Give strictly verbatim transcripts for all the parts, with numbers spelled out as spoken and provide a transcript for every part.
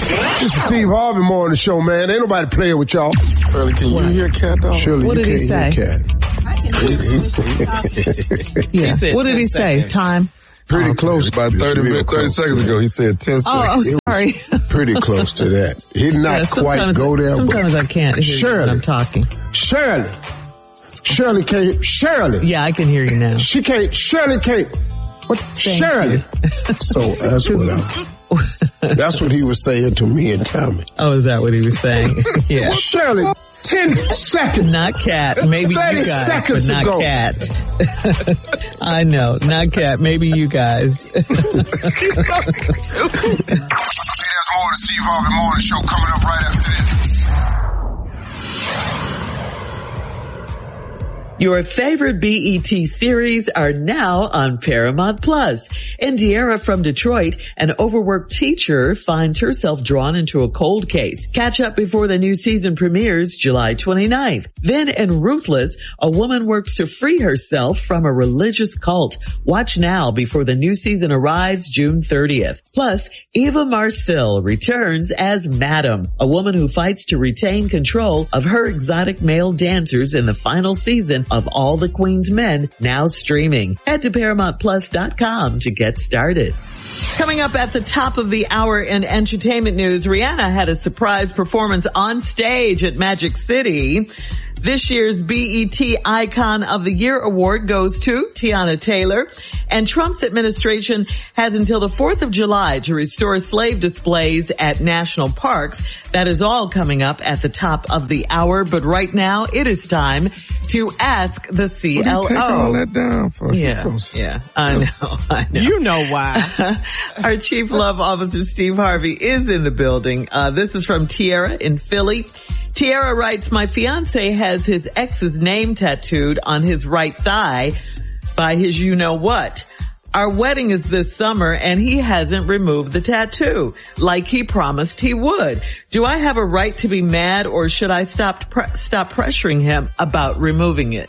This is Steve Harvey Morning Show, man. Ain't nobody playing with y'all. Shirley, can what? you hear Cat, dog? Shirley, what you did can't he say? hear Cat. Yeah. He what did he say? Seconds. Time? Pretty oh, close. About thirty, minutes, thirty seconds ago, he said ten seconds. Oh, I'm sorry. Pretty close to that. He did not yeah, quite go there. Sometimes I can't hear Shirley, you when I'm talking. Shirley. Shirley can't. Shirley. Yeah, I can hear you now. She can't. Shirley can't. What? Thank Shirley. So that's what I, that's what he was saying to me and Tommy. Oh, is that what he was saying? Yeah. Shirley. Ten seconds. Not Cat. Maybe you guys, but not ago. Cat. I know. Not Cat. Maybe you guys. There's more of the Steve Harvey Morning Show coming up right after this. Your favorite B E T series are now on Paramount Plus. Indiera from Detroit, an overworked teacher, finds herself drawn into a cold case. Catch up before the new season premieres July twenty-ninth. Then in Ruthless, a woman works to free herself from a religious cult. Watch now before the new season arrives June thirtieth. Plus, Eva Marcille returns as Madam, a woman who fights to retain control of her exotic male dancers in the final season of All the Queen's Men, now streaming. Head to Paramount Plus dot com to get started. Coming up at the top of the hour in entertainment news, Rihanna had a surprise performance on stage at Magic City. This year's B E T Icon of the Year award goes to Tiana Taylor. And Trump's administration has until the fourth of July to restore slave displays at national parks. That is all coming up at the top of the hour. But right now, it is time to ask the C L O. What do you take all that down for? Yeah, so yeah, I know, I know. You know why. Our Chief Love Officer, Steve Harvey, is in the building. Uh, this is from Tierra in Philly. Tierra writes, my fiance has his ex's name tattooed on his right thigh by his you-know-what. Our wedding is this summer and he hasn't removed the tattoo like he promised he would. Do I have a right to be mad or should I stop pre- stop pressuring him about removing it?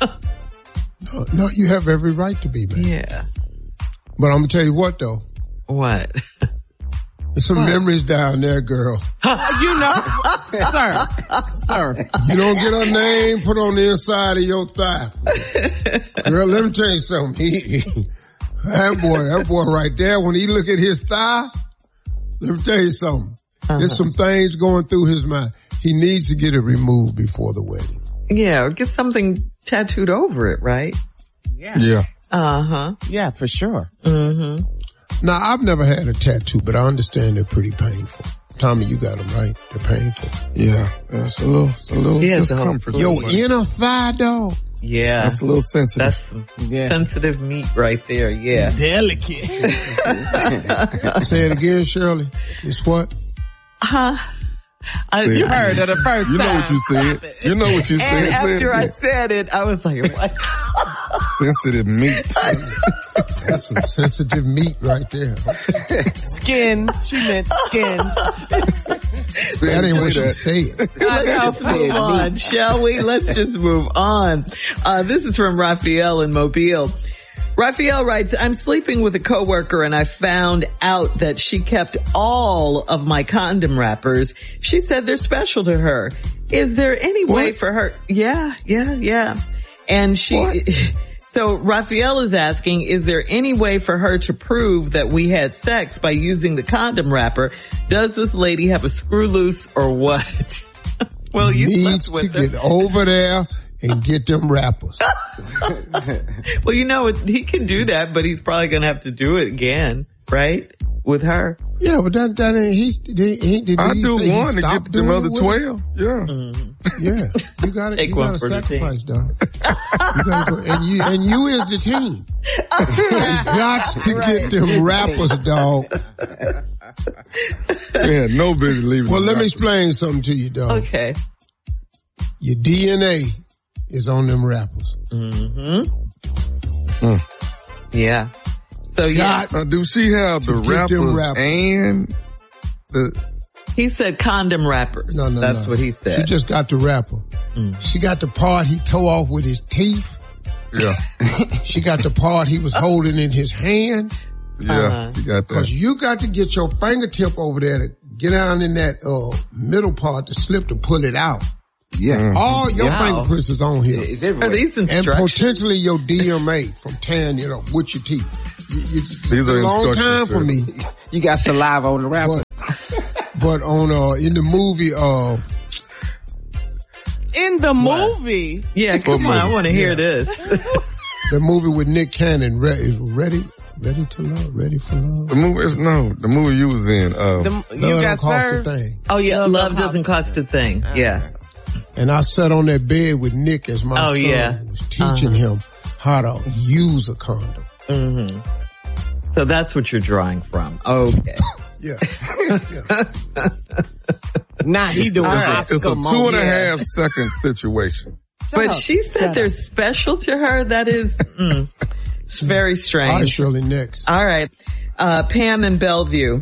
no, no, you have every right to be mad. Yeah. But I'm going to tell you what, though. What? There's some what? memories down there, girl. You know, sir, sir. You don't get her name put on the inside of your thigh. Girl, let me tell you something. He, he, that boy, that boy right there, when he look at his thigh, let me tell you something. Uh-huh. There's some things going through his mind. He needs to get it removed before the wedding. Yeah, or get something tattooed over it, right? Yeah. Yeah. Uh-huh. Yeah, for sure. Mm-hmm. Now, I've never had a tattoo, but I understand they're pretty painful. Tommy, you got them, right? They're painful. Yeah. That's a little, it's a little yeah, discomfort. Your inner thigh, dog. Yeah. That's a little sensitive. That's yeah. sensitive meat right there, yeah. Delicate. Say it again, Shirley. It's what? Huh? I, you heard it the first you time. You know what you said. You know what you said. And after I said it, I was like, what? Sensitive meat. That's some sensitive meat right there. Skin. She meant skin. That ain't what she said. Let's move on, shall we? Let's just move on. Uh, this is from Raphael in Mobile. Raphael writes, I'm sleeping with a coworker and I found out that she kept all of my condom wrappers. She said they're special to her. Is there any what? way for her? Yeah, yeah, yeah. And she, what? So Raphael is asking, is there any way for her to prove that we had sex by using the condom wrapper? Does this lady have a screw loose or what? Well, you needs slept with to her. Get over there and get them wrappers. Well, you know, he can do that, but he's probably going to have to do it again, right? With her. Yeah, but that, that ain't, he's, he, he, did I he do say one to get to them other twelve. Yeah. Mm-hmm. Yeah. You gotta, Take you one gotta for sacrifice, dog. You gotta go, and you, and you is the team. You got to right. get them rappers, dog. Yeah, no business leaving. Well, let me explain something to you, dog. Okay. Your D N A is on them rappers. Mm-hmm. Mm. Yeah. So yeah. Uh, do she have the rappers, rappers and the? He said condom wrappers. No, no, That's no. what he said. She just got the wrapper. Mm. She got the part he tore off with his teeth. Yeah. She got the part he was holding in his hand. Yeah, uh-huh. She got that. Because you got to get your fingertip over there to get down in that uh middle part to slip to pull it out. Yeah. All your wow. fingerprints is on here. Is everywhere. Are these and potentially your D M A from tearing it up with your teeth. You, you, these are a long time for me. You got saliva on the wrapper. But, but on, uh, in the movie, uh, in the movie? What? Yeah, come on, I want to hear yeah. this. The movie with Nick Cannon, Re- is Ready, Ready to Love, Ready for Love. The movie is, no, the movie you was in, uh, the, you Love got Don't Cost served? a Thing. Oh yeah, Love, Love Doesn't Cost a Thing. Uh, yeah. And I sat on that bed with Nick as my oh, son yeah. was teaching uh-huh. him how to use a condom. Mm-hmm. So that's what you're drawing from. Okay. Yeah. yeah. Nah, he's doing it. It's a two and a half second situation. Shut but up. She said Shut they're up. Special to her. That is mm, it's very strange. All right, Shirley, next. All right. Uh, Pam in Bellevue.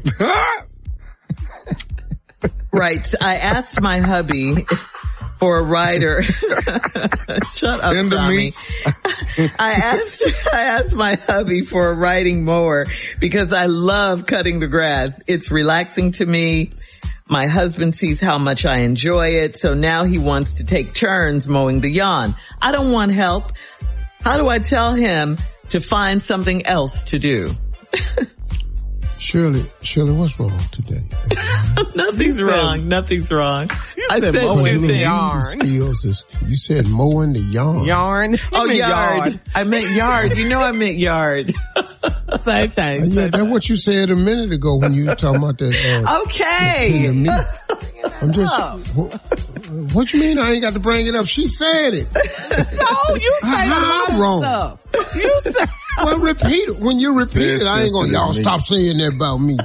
Right. I asked my hubby for a rider. Shut up, Into Tommy. Me. I asked, I asked my hubby for a riding mower because I love cutting the grass. It's relaxing to me. My husband sees how much I enjoy it, so now he wants to take turns mowing the lawn. I don't want help. How do I tell him to find something else to do? Shirley, Shirley, what's wrong today? Nothing's wrong. Nothing's wrong. I said mowing the yarn. Skills is, you said mowing the yarn. Yarn. Oh, yard. yard. I meant yard. You know I meant yard. Same thing. Uh, yeah, that's what you said a minute ago when you were talking about that. Uh, okay. I'm just, what, what you mean I ain't got to bring it up? She said it. So you said a lot of wrong. stuff. You said. Well, repeat it. When you repeat it, I ain't gonna, y'all stop saying that about me.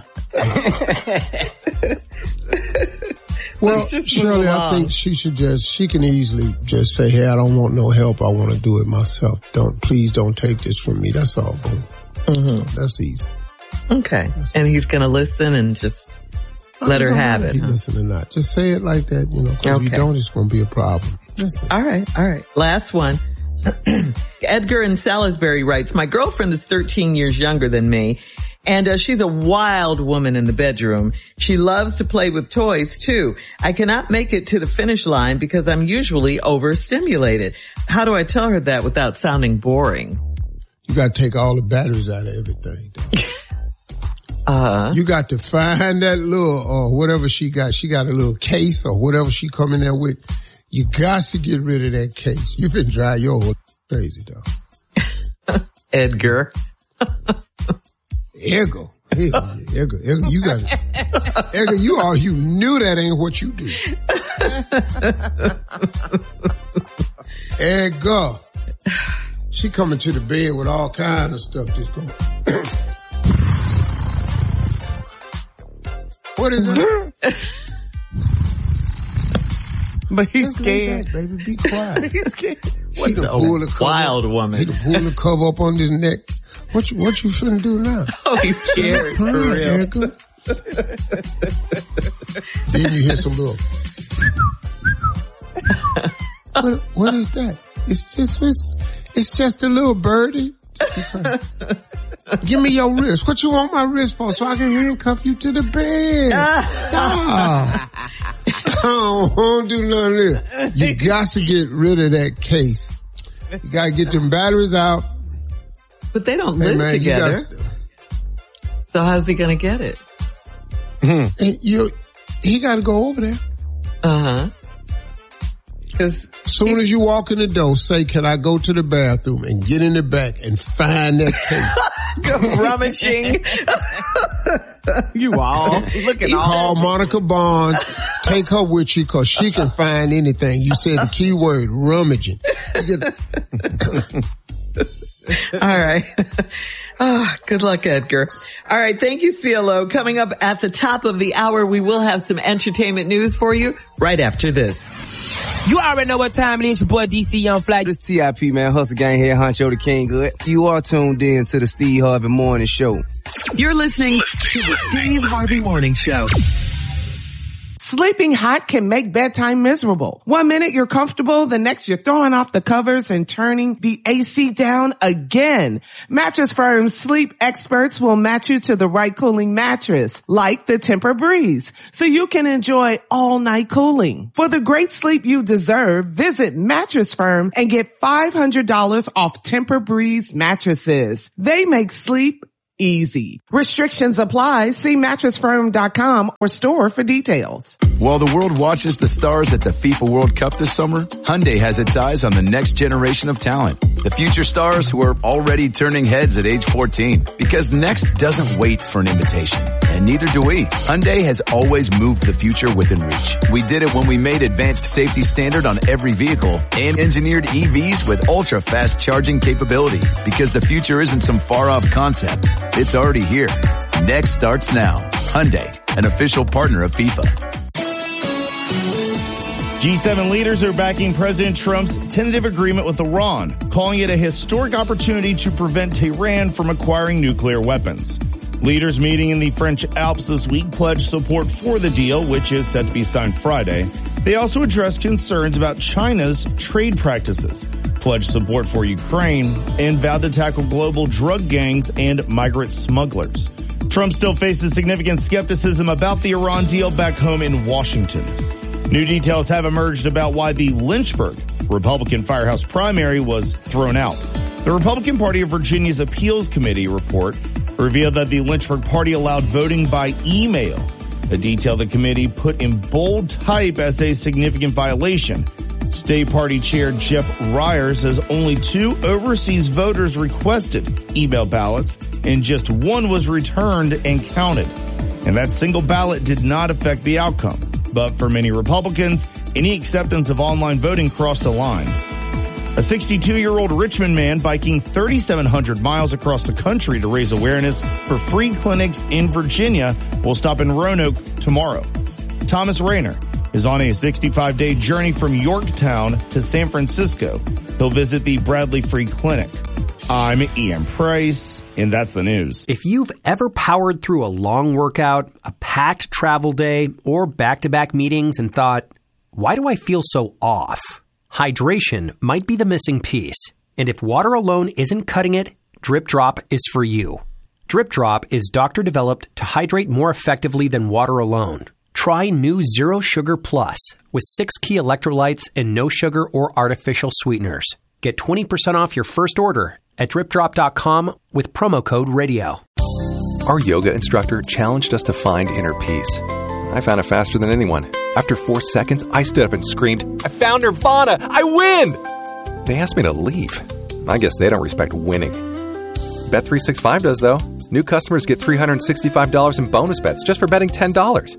Well, Shirley, I think she should just, she can easily just say, hey, I don't want no help. I want to do it myself. Don't, please don't take this from me. That's all. Boom. Mm-hmm. So that's easy. Okay. That's and he's going to listen and just let her have it. He huh? listen or not. Just say it like that, you know, cause okay. if you don't, it's going to be a problem. That's it. All right. All right. Last one. Edgar in Salisbury writes, my girlfriend is thirteen years younger than me, and uh, she's a wild woman in the bedroom. She loves to play with toys too. I cannot make it to the finish line because I'm usually overstimulated. How do I tell her that without sounding boring? You got to take all the batteries out of everything. Uh-huh. You got to find that little, or whatever she got. She got a little case or whatever she come in there with. You got to get rid of that case. You've been driving your whole crazy, dog. Edgar. Edgar. Edgar, Edgar, Edgar, you got it. Edgar, you are, you knew that ain't what you do. Edgar. She coming to the bed with all kind of stuff just going. What is it? But he's scared. Back, baby, be quiet. He's scared. What's a wild woman? He can pull the cover up on his neck. What you, what you finna do now? Oh, he's scared for real. Then you hear some little. what, what is that? It's just, it's, it's just a little birdie. Give me your wrist. What you want my wrist for? So I can handcuff you to the bed. Stop. I don't do none of this. You got to get rid of that case. You got to get them batteries out. But they don't hey, live man, together. St- so how's he going to get it? And you, he got to go over there. Uh-huh. Because soon as you walk in the door, say, can I go to the bathroom, and get in the back and find that case. Go rummaging. You all look at all. Call Monica Barnes. Take her with you because she can find anything. You said the key word, rummaging. All right. Oh, good luck, Edgar. All right. Thank you, C L O. Coming up at the top of the hour, we will have some entertainment news for you right after this. You already know what time it is. Your boy D C Young Flag. This T I P, man. Hustle Gang here. Honcho the King Good. You are tuned in to the Steve Harvey Morning Show. You're listening to the Steve Harvey Morning Show. Sleeping hot can make bedtime miserable. One minute you're comfortable, the next you're throwing off the covers and turning the A C down again. Mattress Firm's sleep experts will match you to the right cooling mattress, like the Tempur-Breeze, so you can enjoy all-night cooling. For the great sleep you deserve, visit Mattress Firm and get five hundred dollars off Tempur-Breeze mattresses. They make sleep easy. Restrictions apply. See mattress firm dot com or store for details. While the world watches the stars at the FIFA World Cup this summer, Hyundai has its eyes on the next generation of talent. The future stars who are already turning heads at age fourteen. Because next doesn't wait for an invitation. And neither do we. Hyundai has always moved the future within reach. We did it when we made advanced safety standard on every vehicle and engineered E Vs with ultra-fast charging capability. Because the future isn't some far-off concept. It's already here. Next starts now. Hyundai, an official partner of FIFA. G seven leaders are backing President Trump's tentative agreement with Iran, calling it a historic opportunity to prevent Tehran from acquiring nuclear weapons. Leaders meeting in the French Alps this week pledged support for the deal, which is set to be signed Friday. They also addressed concerns about China's trade practices, pledged support for Ukraine, and vowed to tackle global drug gangs and migrant smugglers. Trump still faces significant skepticism about the Iran deal back home in Washington. New details have emerged about why the Lynchburg Republican firehouse primary was thrown out. The Republican Party of Virginia's Appeals Committee report revealed that the Lynchburg party allowed voting by email, a detail the committee put in bold type as a significant violation. State Party Chair Jeff Ryer says only two overseas voters requested email ballots and just one was returned and counted. And that single ballot did not affect the outcome. But for many Republicans, any acceptance of online voting crossed a line. A sixty-two-year-old Richmond man biking thirty-seven hundred miles across the country to raise awareness for free clinics in Virginia will stop in Roanoke tomorrow. Thomas Rayner is on a sixty-five day journey from Yorktown to San Francisco. He'll visit the Bradley Free Clinic. I'm Ian Price, and that's the news. If you've ever powered through a long workout, a packed travel day, or back-to-back meetings and thought, why do I feel so off? Hydration might be the missing piece. And if water alone isn't cutting it, Drip Drop is for you. Drip Drop is doctor-developed to hydrate more effectively than water alone. Try new Zero Sugar Plus with six key electrolytes and no sugar or artificial sweeteners. Get twenty percent off your first order at drip drop dot com with promo code radio. Our yoga instructor challenged us to find inner peace. I found it faster than anyone. After four seconds, I stood up and screamed, I found Nirvana! I win! They asked me to leave. I guess they don't respect winning. Bet three sixty-five does, though. New customers get three hundred sixty-five dollars in bonus bets just for betting ten dollars.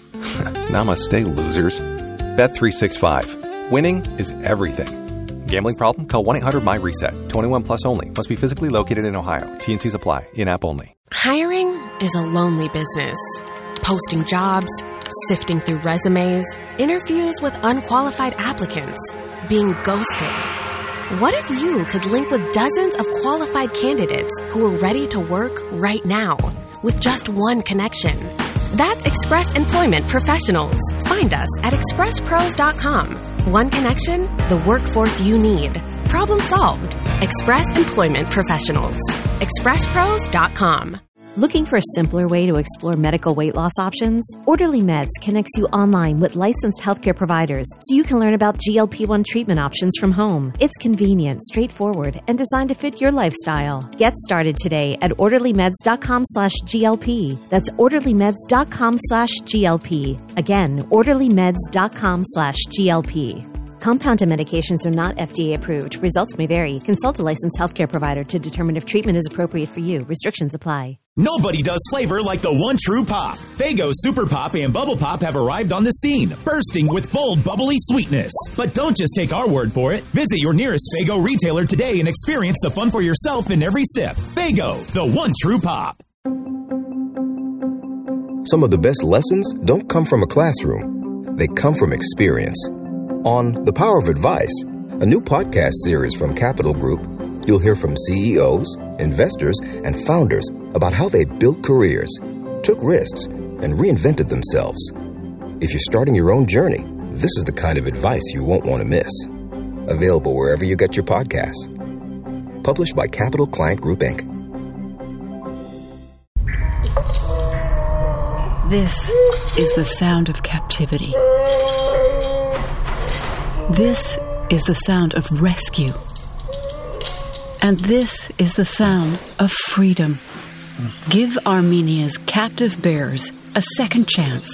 Namaste, losers. Bet three sixty-five. Winning is everything. Gambling problem? Call one eight hundred M Y reset. twenty-one plus only. Must be physically located in Ohio. T and C's apply. In-app only. Hiring is a lonely business. Posting jobs, sifting through resumes, interviews with unqualified applicants, being ghosted. What if you could link with dozens of qualified candidates who are ready to work right now with just one connection? That's Express Employment Professionals. Find us at express pros dot com. One connection, the workforce you need. Problem solved. Express Employment Professionals. express pros dot com. Looking for a simpler way to explore medical weight loss options? Orderly Meds connects you online with licensed healthcare providers so you can learn about G L P one treatment options from home. It's convenient, straightforward, and designed to fit your lifestyle. Get started today at orderly meds dot com slash G L P. That's orderly meds dot com slash G L P. Again, orderly meds dot com slash G L P. Compounded medications are not F D A approved. Results may vary. Consult a licensed healthcare provider to determine if treatment is appropriate for you. Restrictions apply. Nobody does flavor like the one true pop. Faygo Super Pop and Bubble Pop have arrived on the scene, bursting with bold, bubbly sweetness. But don't just take our word for it. Visit your nearest Faygo retailer today and experience the fun for yourself in every sip. Faygo, the one true pop. Some of the best lessons don't come from a classroom. They come from experience. On The Power of Advice, a new podcast series from Capital Group, you'll hear from C E Os, investors, and founders about how they built careers, took risks, and reinvented themselves. If you're starting your own journey, this is the kind of advice you won't want to miss. Available wherever you get your podcasts. Published by Capital Client Group, Incorporated. This is the sound of captivity. This is the sound of rescue. And this is the sound of freedom. Give Armenia's captive bears a second chance